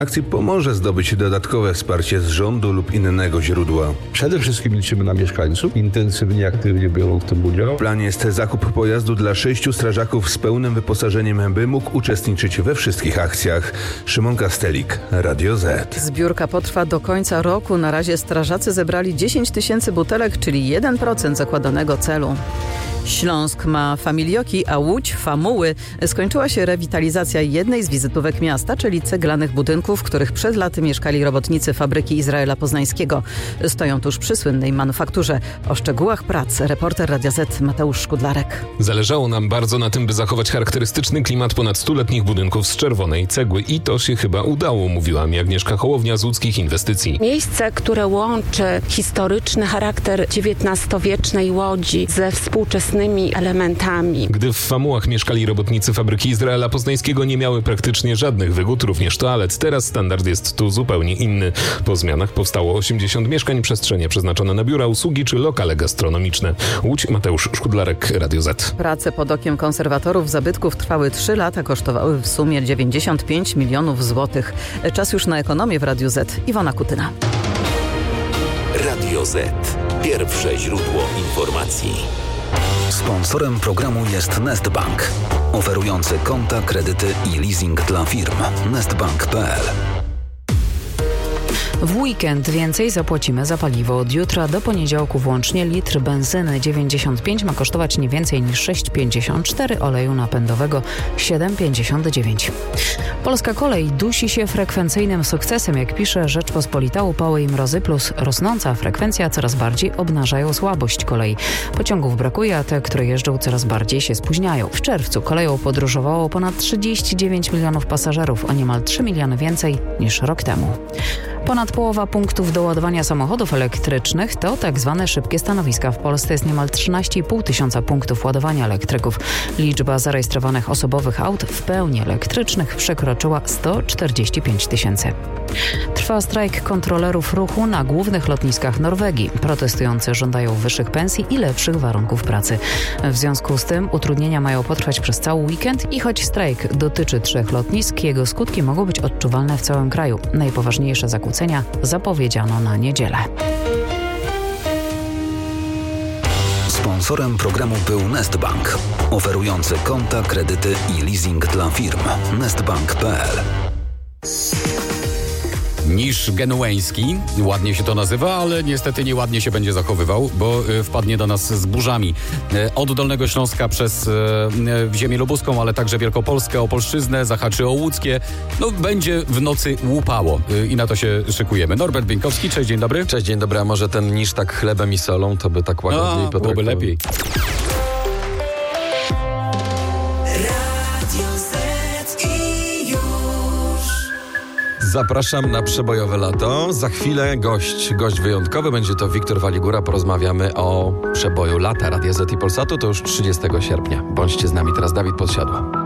Akcji pomoże zdobyć dodatkowe wsparcie z rządu lub innego źródła. Przede wszystkim liczymy na mieszkańców. Intensywnie, aktywnie biorą w tym udział. W planie jest zakup pojazdu dla 6 strażaków z pełnym wyposażeniem, by mógł uczestniczyć we wszystkich akcjach. Szymon Kastelik, Radio Z. Zbiórka potrwa do końca roku. Na razie strażacy zebrali 10 000 butelek, czyli 1% zakładanego celu. Śląsk ma familioki, a Łódź famuły. Skończyła się rewitalizacja jednej z wizytówek miasta, czyli ceglanych budynków, w których przed laty mieszkali robotnicy fabryki Izraela Poznańskiego. Stoją tuż przy słynnej manufakturze. O szczegółach prac reporter Radia Z Mateusz Szkudlarek. Zależało nam bardzo na tym, by zachować charakterystyczny klimat ponad 100-letnich budynków z czerwonej cegły i to się chyba udało, mówiła mi Agnieszka Hołownia z Łódzkich Inwestycji. Miejsce, które łączy historyczny charakter XIX-wiecznej Łodzi ze współczesnymi elementami. Gdy w Famułach mieszkali robotnicy fabryki Izraela Poznańskiego, nie miały praktycznie żadnych wygód, również toalet. Teraz standard jest tu zupełnie inny. Po zmianach powstało 80 mieszkań, przestrzenie przeznaczone na biura, usługi czy lokale gastronomiczne. Łódź, Mateusz Szkudlarek, Radio Z. Prace pod okiem konserwatorów zabytków trwały 3 lata, kosztowały w sumie 95 milionów złotych. Czas już na ekonomię w Radiu Z. Iwona Kutyna. Radio Z. Pierwsze źródło informacji. Sponsorem programu jest Nestbank, oferujący konta, kredyty i leasing dla firm. Nestbank.pl. W weekend więcej zapłacimy za paliwo. Od jutra do poniedziałku włącznie litr benzyny 95 ma kosztować nie więcej niż 6,54, oleju napędowego 7,59. Polska kolej dusi się frekwencyjnym sukcesem. Jak pisze Rzeczpospolita, upały i mrozy plus rosnąca frekwencja coraz bardziej obnażają słabość kolei. Pociągów brakuje, a te, które jeżdżą, coraz bardziej się spóźniają. W czerwcu koleją podróżowało ponad 39 milionów pasażerów, o niemal 3 miliony więcej niż rok temu. Ponad połowa punktów do ładowania samochodów elektrycznych to tak zwane szybkie stanowiska. W Polsce jest niemal 13,5 tysiąca punktów ładowania elektryków. Liczba zarejestrowanych osobowych aut w pełni elektrycznych przekroczyła 145 tysięcy. Trwa strajk kontrolerów ruchu na głównych lotniskach Norwegii. Protestujący żądają wyższych pensji i lepszych warunków pracy. W związku z tym utrudnienia mają potrwać przez cały weekend i choć strajk dotyczy 3 lotnisk, jego skutki mogą być odczuwalne w całym kraju. Najpoważniejsze zakłócenia zapowiedziano na niedzielę. Sponsorem programu był Nestbank, oferujący konta, kredyty i leasing dla firm. Nestbank.pl. Niż genueński, ładnie się to nazywa, ale niestety nieładnie się będzie zachowywał, bo wpadnie do nas z burzami. Od Dolnego Śląska przez ziemię lubuską, ale także Wielkopolskę, Opolszczyznę, zahaczy o Łódzkie. No będzie w nocy łupało i na to się szykujemy. Norbert Bieńkowski, cześć, dzień dobry. Cześć, dzień dobry, a może ten niż tak chlebem i solą, to by tak łagodniej potraktował. Byłoby lepiej. Zapraszam na przebojowe lato. Za chwilę gość wyjątkowy. Będzie to Wiktor Waligura. Porozmawiamy o przeboju lata Radia Z i Polsatu. To już 30 sierpnia. Bądźcie z nami teraz. Dawid Podsiadła.